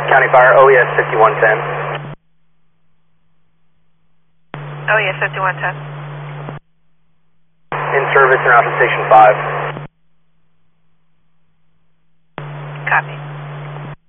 County Fire, OES 5110. OES 5110. In service around Station 5.